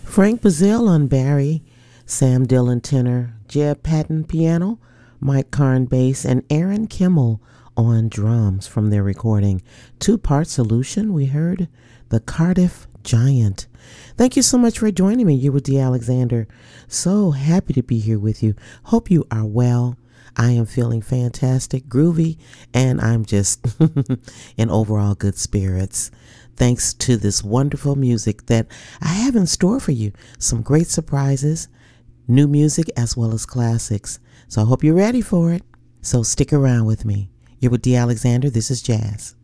Frank Bazille on Barry, Sam Dillon tenor, Jeb Patton piano, Mike Karn bass, and Aaron Kimmel on drums from their recording. Two-part solution, we heard The Cardiff Giant. Thank you so much for joining me. You're with Dee Alexander. So happy to be here with you. Hope you are well. I am feeling fantastic, groovy, and I'm just in overall good spirits. Thanks to this wonderful music that I have in store for you. Some great surprises, new music as well as classics. So I hope you're ready for it. So stick around with me. You're with Dee Alexander. This is Jazz.